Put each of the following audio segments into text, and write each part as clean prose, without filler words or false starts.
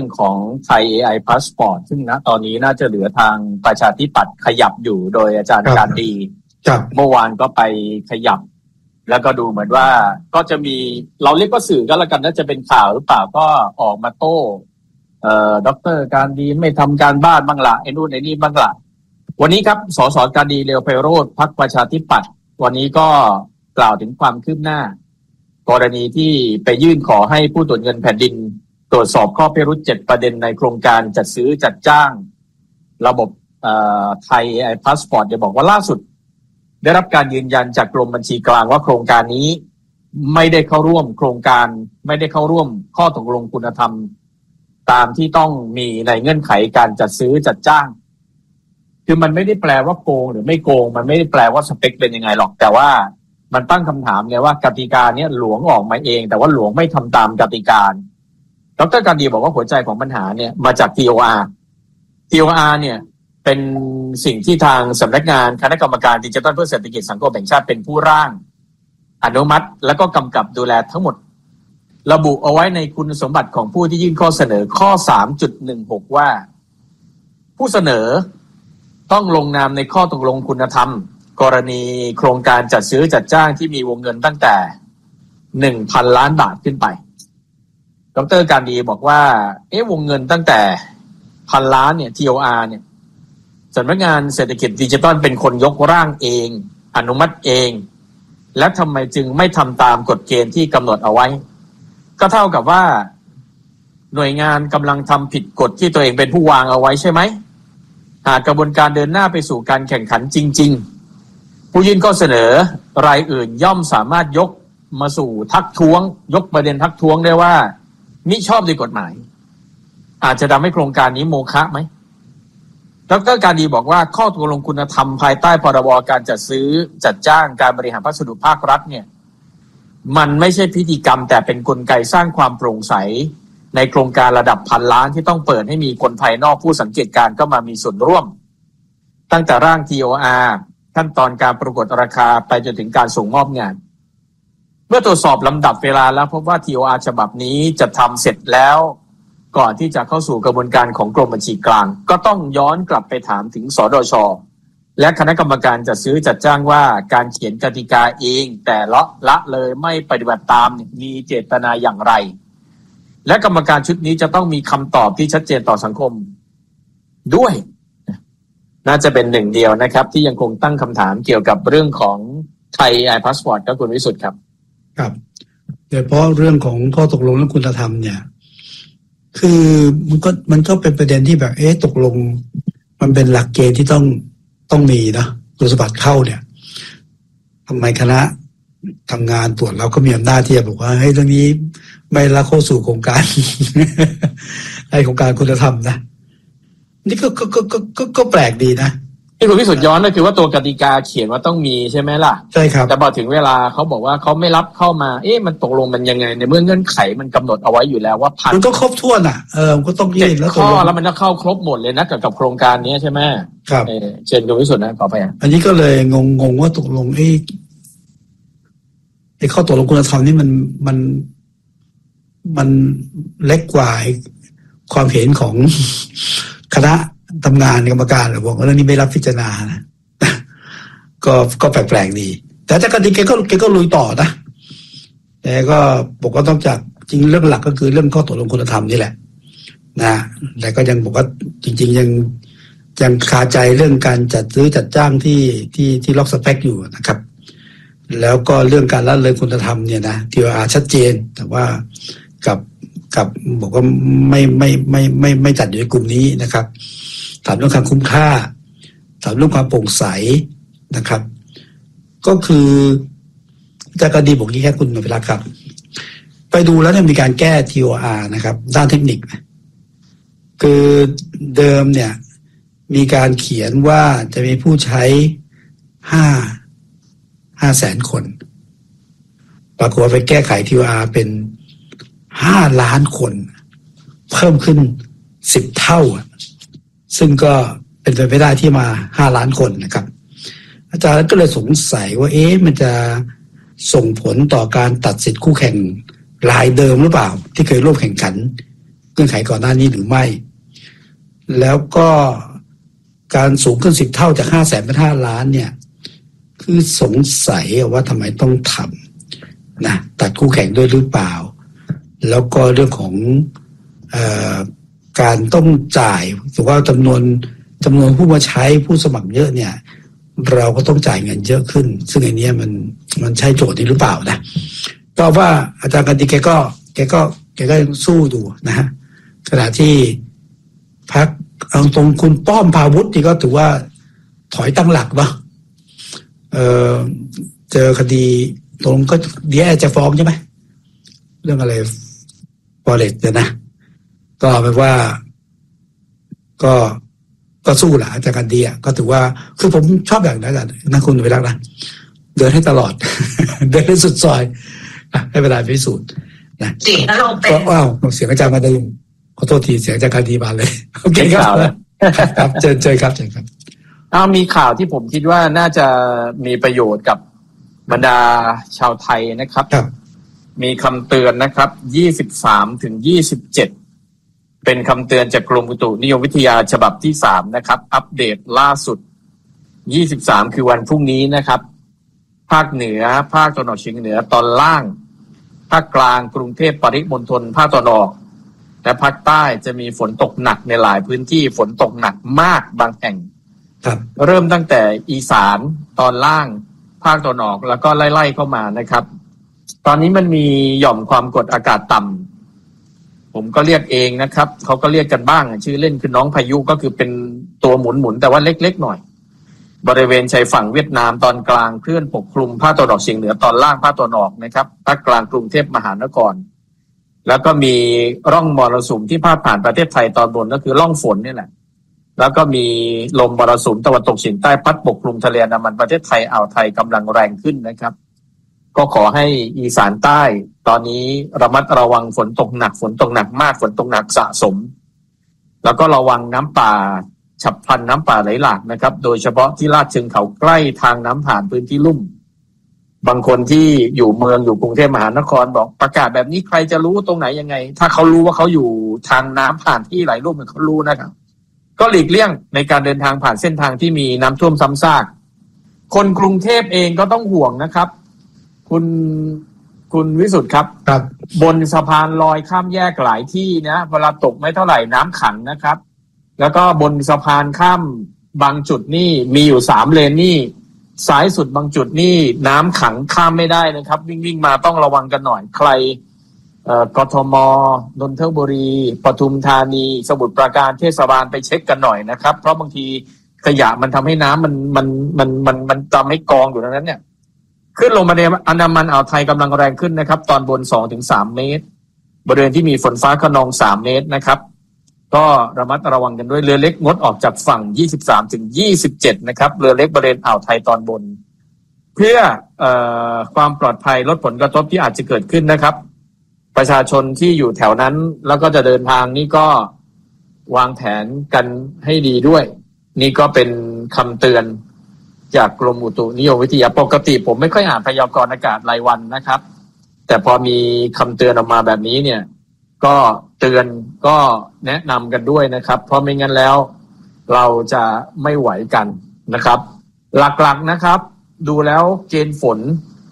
ของไทย AI Passport ซึ่งณตอนนี้น่าจะเหลือทางประชาธิปัตย์ขยับอยู่โดยอาจารย์การดีเมื่อวานก็ไปขยับแล้วก็ดูเหมือนว่าก็จะมีเราเรียกว่าสื่อก็แล้วกันน่าจะเป็นข่าวหรือเปล่าก็ออกมาโต้ดร.การดีไม่ทำการบ้านบ้างละไอ้นู่นไอ้นี่บ้างละวันนี้ครับสส.การดีเลียวไพโรจน์พรรคประชาธิปัตย์วันนี้ก็กล่าวถึงความคืบหน้ากรณีที่ไปยื่นขอให้ผู้ตรวจเงินแผ่นดินตรวจสอบข้อพิรุธ7ประเด็นในโครงการจัดซื้อจัดจ้างระบบไทย AI Passport จะบอกว่าล่าสุดได้รับการยืนยันจากกรมบัญชีกลางว่าโครงการนี้ไม่ได้เข้าร่วมโครงการไม่ได้เข้าร่วมข้อตกลงคุณธรรมตามที่ต้องมีในเงื่อนไขการจัดซื้อจัดจ้างคือมันไม่ได้แปลว่าโกงหรือไม่โกงมันไม่ได้แปลว่าสเปคเป็นยังไงหรอกแต่ว่ามันตั้งคำถามไงว่ากติกาเนี้ยหลวงออกมาเองแต่ว่าหลวงไม่ทำตามกติกาดร.การดีบอกว่าหัวใจของปัญหาเนี่ยมาจาก TOR เนี่ยเป็นสิ่งที่ทางสำนักงานคณะกรรมการดิจิทัลเพื่อเศรษฐกิจสังคมแห่งชาติเป็นผู้ร่างอนุมัติแล้วก็กำกับดูแลทั้งหมดระบุเอาไว้ในคุณสมบัติของผู้ที่ยื่นข้อเสนอข้อ 3.16 ว่าผู้เสนอต้องลงนามในข้อตกลงคุณธรรมกรณีโครงการจัดซื้อจัดจ้างที่มีวงเงินตั้งแต่ 1,000 ล้านบาทขึ้นไปดร.การดีบอกว่าวงเงินตั้งแต่1,000 ล้านเนี่ย TOR เนี่ยสำนักงานเศรษฐกิจดิจิทัลเป็นคนยกร่างเองอนุมัติเองและทำไมจึงไม่ทำตามกฎเกณฑ์ที่กำหนดเอาไว้ก็เท่ากับว่าหน่วยงานกำลังทำผิดกฎที่ตัวเองเป็นผู้วางเอาไว้ใช่ไหมหากกระบวนการเดินหน้าไปสู่การแข่งขันจริงๆผู้ยื่นข้อเสนอรายอื่นย่อมสามารถยกมาสู่ทักท้วงยกประเด็นทักท้วงได้ว่ามิชอบด้วยกฎหมายอาจจะทำให้โครงการนี้โมฆะไหมดร.การดีบอกว่าข้อตกลงคุณธรรมภายใต้พรบการจัดซื้อจัดจ้างการบริหารพัสดุภาครัฐเนี่ยมันไม่ใช่พิธีกรรมแต่เป็นกลไกสร้างความโปร่งใสในโครงการระดับพันล้านที่ต้องเปิดให้มีคนภายนอกผู้สังเกตการณ์เข้ามามีส่วนร่วมตั้งแต่ร่าง TOR ขั้นตอนการประกวดราคาไปจนถึงการส่งมอบงานเมื่อตรวจสอบลำดับเวลาแล้วพบว่า TOR ฉบับนี้จะทำเสร็จแล้วก่อนที่จะเข้าสู่กระบวนการของกรมบัญชีกลางก็ต้องย้อนกลับไปถามถึงสดช.และคณะกรรมการจัดซื้อจัดจ้างว่าการเขียนกติกาเองแต่ละเลยไม่ปฏิบัติตามมีเจตนาอย่างไรและกรรมการชุดนี้จะต้องมีคำตอบที่ชัดเจนต่อสังคมด้วยน่าจะเป็นหนึ่งเดียวนะครับที่ยังคงตั้งคำถามเกี่ยวกับเรื่องของไทย AI Passport ครับคุณวิสุทธิ์ครับครับโดยเฉพาะเรื่องของข้อตกลงเรื่องคุณธรรมเนี่ยคือมันก็เป็นประเด็นที่แบบตกลงมันเป็นหลักเกณฑ์ที่ต้องมีนะคุณสมบัติเข้าเนี่ยทำไมคณะทำงานตรวจเราก็มีอำนาจที่จะบอกว่าเรื่องนี้ไม่ละเข้าสู่โครงการ ไอ้โครงการคุณธรรมนะนี่ก็แปลกดีนะที่คุณพิสุทธิ์ย้อนก็คือว่าตัวกติกาเขียนว่าต้องมีใช่ไหมล่ะใช่ครับแต่พอถึงเวลาเขาบอกว่าเขาไม่รับเข้ามามันตกลงมันยังไงในเมื่อเงื่อนไขมันกำหนดเอาไว้อยู่แล้วว่ามันก็ครบถ้วนมันก็ต้องยื่นแล้วข้อแล้วมันก็เข้าครบหมดเลยนะกับโครงการนี้ใช่ไหมครับเชิญคุณพิสุทธิ์นะขอไปอันนี้ก็เลยงงว่าตกลงไอ้ข้อตกลงคุณธรรมนี่มันเล็กกว่าความเห็นของคณะทำงานกรรมการหรือบอกว่าเรื่องนี้ไม่รับพิจารณานะก็แปลกๆดีแต่ถ้ากันดีแกก็ลุยต่อนะแต่ก็บอกว่าต้องจากจริงเรื่องหลักก็คือเรื่องข้อตกลงคุณธรรมนี่แหละนะแต่ก็ยังบอกว่าจริงๆยังคาใจเรื่องการจัดซื้อจัดจ้างที่ล็อกสเปคอยู่นะครับแล้วก็เรื่องการละเลยคุณธรรมเนี่ยนะที่ว่าชัดเจนแต่ว่ากับบอกว่าไม่จัดอยู่ในกลุ่มนี้นะครับถามเรื่องความคุ้มค่าถามเรื่องความโปร่งใสนะครับก็คือจากการดีบอกนี้แค่คุณนภิรักษ์ครับไปดูแล้วเนี่ยมีการแก้ TOR นะครับด้านเทคนิคคือเดิมเนี่ยมีการเขียนว่าจะมีผู้ใช้500,000 คนปรากฏว่าไปแก้ไข TOR เป็น5 ล้านคนเพิ่มขึ้น10 เท่าซึ่งก็เป็นไปไม่ได้ที่มา5 ล้านคนนะครับอาจารย์ก็เลยสงสัยว่ามันจะส่งผลต่อการตัดสิทธิ์คู่แข่งรายเดิมหรือเปล่าที่เคยร่วมแข่งขันงื่อนไขก่อนหน้านี้หรือไม่แล้วก็การสูงขึ้น10 เท่าจาก500,000 เป็น 5 ล้านเนี่ยคือสงสัยว่าทำไมต้องทำนะตัดคู่แข่งด้วยหรือเปล่าแล้วก็เรื่องของการต้องจ่ายถือว่าจำนวนผู้มาใช้ผู้สมัครเยอะเนี่ยเราก็ต้องจ่ายเงินเยอะขึ้นซึ่งอันนี้มันใช่โจทย์นี้หรือเปล่านะก็ว่าอาจารย์กันติแกก็ยังสู้ดูนะฮะขณะที่พรรคเอาตรงคุณป้อมพาวุฒิที่ก็ถือว่าถอยตั้งหลักเนาะเจอคดีตรงก็เดี๋ยวจะฟ้องใช่ไหมเรื่องอะไรฟอเร็กซ์เนี่ยนะก็แปลว่าก็สู้แหละอาจารย์กันดีอ่ะก็ถือว่าคือผมชอบอย่างนั้นนะคุณไปรักนะเดินให้ตลอด เดินให้สุดซอยให้เวลาพิสูจน์นะเสียงเราเป็นว้าวเสียงอาจารย์มาได้ยินขอโทษทีเสียงอาจารย์กันดีมาเลยโอเคครับครับเจอครับมีข่าวที่ผมคิดว่าน่าจะมีประโยชน์กับบรรดาชาวไทยนะครับมีคำเตือนนะครับ23 ถึง 27เป็นคำเตือนจากกรมอุตุนิยมวิทยาฉบับที่3นะครับอัปเดตล่าสุด23คือวันพรุ่งนี้นะครับภาคเหนือภาคตะวันออกเฉียงเหนือตอนล่างภาคกลางกรุงเทพปริมณฑลภาคตะวันออกและภาคใต้จะมีฝนตกหนักในหลายพื้นที่ฝนตกหนักมากบางแห่งเริ่มตั้งแต่อีสานตอนล่างภาคตะวันออกแล้วก็ไล่ๆเข้ามานะครับตอนนี้มันมีหย่อมความกดอากาศต่ำผมก็เรียกเองนะครับเขาก็เรียกกันบ้างชื่อเล่นคือน้องพายุก็คือเป็นตัวหมุนแต่ว่าเล็กๆหน่อยบริเวณชายฝั่งเวียดนามตอนกลางเคลื่อนปกคลุมภาคตะวันออกเฉียงเหนือตอนล่างภาคตะวันออกนะครับภาคกลางกรุงเทพมหานครแล้วก็มีร่องมรสุมที่พาดผ่านประเทศไทยตอนบนก็คือร่องฝนนี่แหละแล้วก็มีลมมรสุมตะวันตกเฉียงใต้พัดปกคลุมทะเลอันดามันประเทศไทยอ่าวไทยกำลังแรงขึ้นนะครับก็ขอให้อีสานใต้ตอนนี้ระมัดระวังฝนตกหนักฝนตกหนักมากฝนตกหนักสะสมแล้วก็ระวังน้ำป่าฉับพลันน้ำป่าไหลหลากนะครับโดยเฉพาะที่ลาดเชิงเขาใกล้ทางน้ำผ่านพื้นที่ลุ่มบางคนที่อยู่เมืองอยู่กรุงเทพมหานครบอกประกาศแบบนี้ใครจะรู้ตรงไหนยังไงถ้าเขารู้ว่าเขาอยู่ทางน้ำผ่านที่ไหลลุ่มเขารู้นะครับก็หลีกเลี่ยงในการเดินทางผ่านเส้นทางที่มีน้ำท่วมซ้ำซากคนกรุงเทพเองก็ต้องห่วงนะครับคุณวิสุทธ์ครับบนสะพานลอยข้ามแยกหลายที่นะเวลาตกไม่เท่าไหร่น้ำขังนะครับแล้วก็บนสะพานข้ามบางจุดนี่มีอยู่3เลนนี่ซ้ายสุดบางจุดนี่น้ำขังข้ามไม่ได้นะครับวิ่งมาต้องระวังกันหน่อยใครกทมนนทบุรีปทุมธานีสมุทรปราการเทศบาลไปเช็คกันหน่อยนะครับเพราะบางทีขยะมันทำให้น้ำมันจำให้กองอยู่ตรงนั้นเนี่ยขึ้นลงมาในอันดามันอ่าวไทยกำลังแรงขึ้นนะครับตอนบน 2-3 เมตรบริเวณที่มีฝนฟ้าคะนอง3 เมตรนะครับก็ระมัดระวังกันด้วยเรือเล็กงดออกจากฝั่ง 23-27 นะครับเรือเล็กบริเวณอ่าวไทยตอนบนเพื่อความปลอดภัยลดผลกระทบที่อาจจะเกิดขึ้นนะครับประชาชนที่อยู่แถวนั้นแล้วก็จะเดินทางนี่ก็วางแผนกันให้ดีด้วยนี่ก็เป็นคำเตือนจากกรมอุตุนิยมวิทยาปกติผมไม่ค่อยอ่านพยากรณ์อากาศรายวันนะครับแต่พอมีคำเตือนออกมาแบบนี้เนี่ยก็เตือนก็แนะนำกันด้วยนะครับเพราะไม่งั้นแล้วเราจะไม่ไหวกันนะครับหลักๆนะครับดูแล้วเกณฑ์ฝน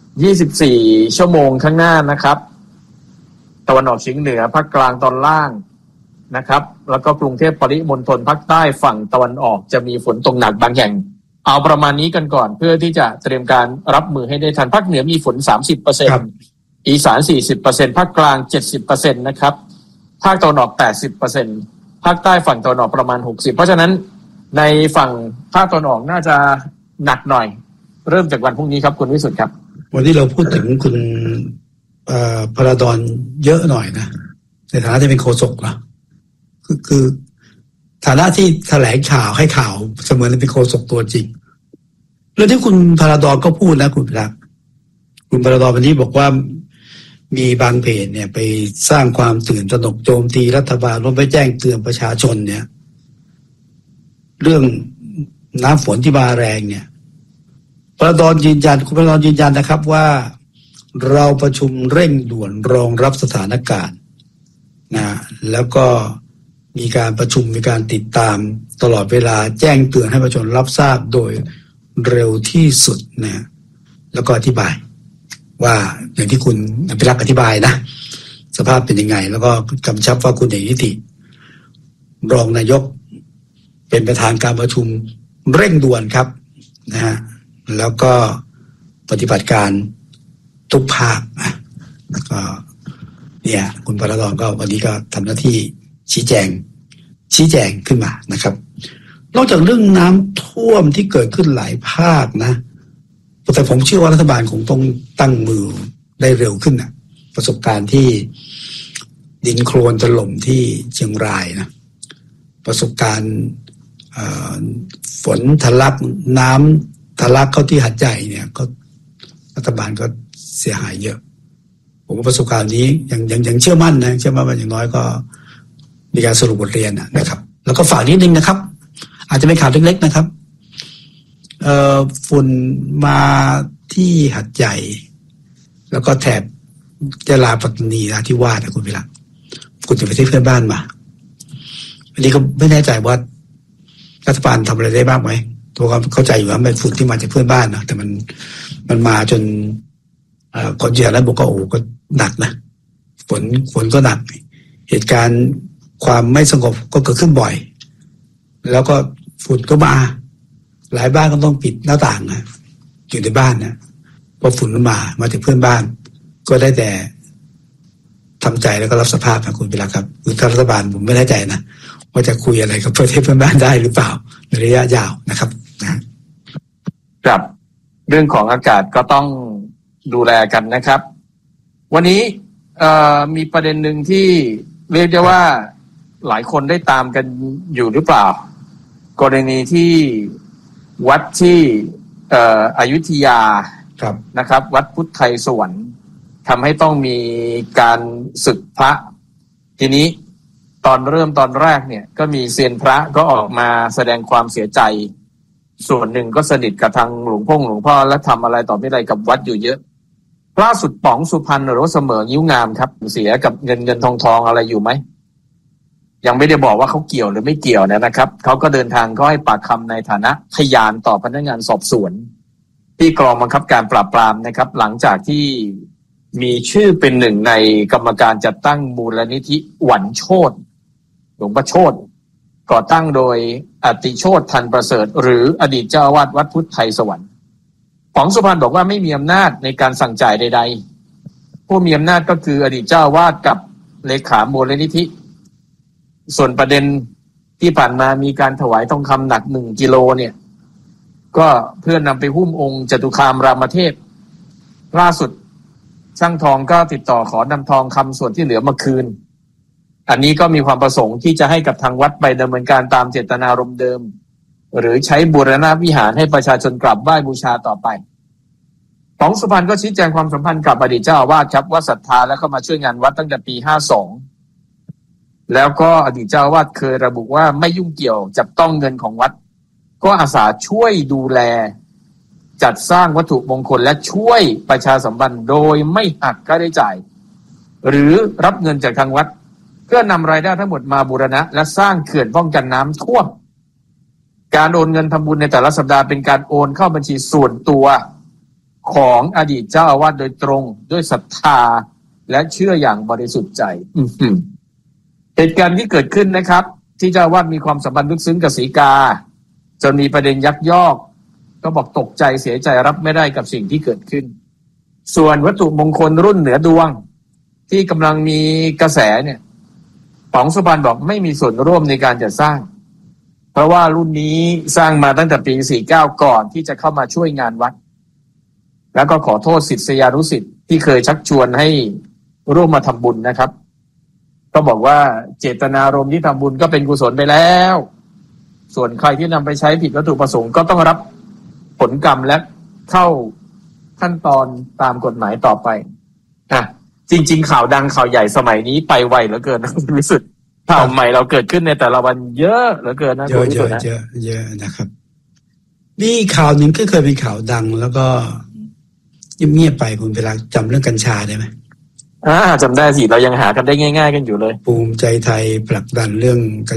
24ชั่วโมงข้างหน้านะครับตะวันออกเฉียงเหนือภาคกลางตอนล่างนะครับแล้วก็กรุงเทพปริมณฑลภาคใต้ฝั่งตะวันออกจะมีฝนตกหนักบางแห่งเอาประมาณนี้กันก่อนเพื่อที่จะเตรียมการรับมือให้ได้ทันภาคเหนือมีฝน 30% อีสาน 40% ภาคกลาง 70% นะครับภาคตะวันออก 80% ภาคใต้ฝั่งตะวันออกประมาณ 60% เพราะฉะนั้นในฝั่งภาคตะวันออกน่าจะหนักหน่อยเริ่มจากวันพรุ่งนี้ครับคุณวิสุทธิ์ครับวันนี้เราพูดถึงคุณพลดรเยอะหน่อยนะในฐานะที่เป็นโฆษกเหรอคือฐานะที่แถลงข่าวให้ข่าวเสมือนเป็นโฆษกตัวจริงแล้วที่คุณพลดรก็พูดนะคุณพลดรวันนี้บอกว่ามีบางเพจเนี่ยไปสร้างความตื่นตระหนกโจมตีรัฐบาลรวมไปแจ้งเตือนประชาชนเนี่ยเรื่องน้ำฝนที่มาแรงเนี่ยคุณพลดรยืนยันนะครับว่าเราประชุมเร่งด่วนรองรับสถานการณ์นะแล้วก็มีการประชุมมีการติดตามตลอดเวลาแจ้งเตือนให้ประชาชนรับทราบโดยเร็วที่สุดนะแล้วก็อธิบายว่าอย่างที่คุณอภิรักษ์อธิบายนะสภาพเป็นยังไงแล้วก็กำชับว่าคุณเอกนิติรองนายกเป็นประธานการประชุมเร่งด่วนครับนะฮะแล้วก็ปฏิบัติการทุกภาคแล้วก็เนี่ยคุณพระดอนก็วันนี้ก็ทำหน้าที่ชี้แจงขึ้นมานะครับนอกจากเรื่องน้ำท่วมที่เกิดขึ้นหลายภาคนะแต่ผมเชื่อว่ารัฐบาลคงต้องตั้งมือได้เร็วขึ้นนะประสบการณ์ที่ดินโคลนถล่มที่เชียงรายนะประสบการณ์ฝนทะลักน้ำทะลักเข้าที่หัดใหญ่เนี่ยก็รัฐบาลก็เสียหายเยอะผมว่าประสบการณ์นี้ยังเชื่อมั่นนะเชื่อมั่นว่าอย่างน้อยก็มีการสรุปบทเรียนนะครับแล้วก็ฝากนิดนึงนะครับอาจจะเป็นข่าวเล็กๆนะครับฝุ่นมาที่หัดใหญ่แล้วก็แถบยะลาปัตตานีนะที่ว่านะคุณพิรักษ์คุณจะไปที่เพื่อนบ้านมาอันนี้ก็ไม่แน่ใจว่ารัฐบาลทำอะไรได้บ้างไหมตัวก็เข้าใจอยู่ว่าเป็นฝุ่นที่มาจากเพื่อนบ้านนะแต่มันมาจนคนเยอะแล้วบอกก็โอ้ก็หนักนะฝนก็หนักเหตุการณ์ความไม่สงบก็เกิดขึ้นบ่อยแล้วก็ฝุ่นก็มาหลายบ้านก็ต้องปิดหน้าต่างนะอยู่ในบ้านนะพอฝุ่นมันมาจากเพื่อนบ้านก็ได้แต่ทำใจแล้วก็รับสภาพนะคุณพิรักษ์ครับคือรัฐบาลผมไม่แน่ใจนะว่าจะคุยอะไรกับประเทศเพื่อนบ้านได้หรือเปล่าในระยะยาวนะครับครับเรื่องของอากาศก็ต้องดูแลกันนะครับวันนี้มีประเด็นหนึ่งที่เรียกได้ว่าหลายคนได้ตามกันอยู่หรือเปล่ากรณีที่วัดที่อยุธยานะครับวัดพุทธไทยสวรรค์ทำให้ต้องมีการสึกพระทีนี้ตอนแรกเนี่ยก็มีเซียนพระก็ออกมาแสดงความเสียใจส่วนหนึ่งก็สนิทกับทางหลวงพ่อและทำอะไรต่อไม่ได้กับวัดอยู่เยอะล่าสุดป๋องสุพรรณหรือว่าเสมอยิ้วงามครับเสียกับเงินทองอะไรอยู่ไหมยังไม่ได้บอกว่าเขาเกี่ยวหรือไม่เกี่ยวนะครับเขาก็เดินทางก็ให้ปากคำในฐานะพยานต่อพนักงานสอบสวนที่กองบังคับการปราบปรามนะครับหลังจากที่มีชื่อเป็นหนึ่งในกรรมการจัดตั้งมูลนิธิหวันโชติหลวงพ่อโชติก่อตั้งโดยอติโชติทันประเสริฐหรืออดีตเจ้าอาวาสวัดพุทธไทยสวรรค์ป๋องสุพรรณบอกว่าไม่มีอำนาจในการสั่งจ่ายใดๆผู้มีอำนาจก็คืออดีตเจ้าอาวาสกับเลขามูลนิธิส่วนประเด็นที่ผ่านมามีการถวายทองคำหนัก1 กิโลเนี่ยก็เพื่อนนำไปหุ้มองค์จตุคามรามเทพล่าสุดช่างทองก็ติดต่อขอนำทองคำส่วนที่เหลือมาคืนอันนี้ก็มีความประสงค์ที่จะให้กับทางวัดไปดำเนินการตามเจตนารมณ์เดิมหรือใช้บูรณะวิหารให้ประชาชนกราบไหว้บูชาต่อไปป๋องสุพรรณก็ชี้แจงความสัมพันธ์กับอดีตเจ้าอาวาสครับว่าศรัทธาและเข้ามาช่วยงานวัดตั้งแต่ปี52แล้วก็อดีตเจ้าอาวาสเคยระบุว่าไม่ยุ่งเกี่ยวจับต้องเงินของวัดก็อาสาช่วยดูแลจัดสร้างวัตถุมงคลและช่วยประชาสัมพันธ์โดยไม่หักค่าใช้จ่ายหรือรับเงินจากทางวัดเพื่อนำรายได้ทั้งหมดมาบูรณะและสร้างเขื่อนป้องกันน้ำท่วมการโอนเงินทำบุญในแต่ละสัปดาห์เป็นการโอนเข้าบัญชีส่วนตัวของอดีตเจ้าอาวาสโดยตรงด้วยศรัทธาและเชื่ออย่างบริสุทธิ์ใจเหตุการณ์ที่เกิดขึ้นนะครับที่เจ้าอาวาสมีความสัมพันธ์ลึกซึ้งกับศรีกาจนมีประเด็นยักยอกก็บอกตกใจเสียใจรับไม่ได้กับสิ่งที่เกิดขึ้นส่วนวัตถุมงคลรุ่นเหนือดวงที่กำลังมีกระแสเนี่ยป๋องสุพรรณบอกไม่มีส่วนร่วมในการจัดสร้างเพราะว่ารุ่นนี้สร้างมาตั้งแต่ปี49ก่อนที่จะเข้ามาช่วยงานวัดแล้วก็ขอโทษศิษยานุศิษย์ที่เคยชักชวนให้ร่วมมาทำบุญนะครับก็บอกว่าเจตนารมณ์ที่ทำบุญก็เป็นกุศลไปแล้วส่วนใครที่นำไปใช้ผิดวัตถุประสงค์ก็ต้องรับผลกรรมและเข้าขั้นตอนตามกฎหมายต่อไปจริงๆข่าวดังข่าวใหญ่สมัยนี้ไปไวเหลือเกินนะรู้สึกข่าวใหม่เราเกิดขึ้นในแต่ละวันเยอะเหลือเกินนะเยอะนะครับนี่ข่าวหนึ่งก็เคยเป็นข่าวดังแล้วก็เงียบไปคุณเวลาจำเรื่องกัญชาได้ไหมจำได้สิเรายังหากันได้ง่ายๆกันอยู่เลยภูมิใจไทยผลักดันเรื่อง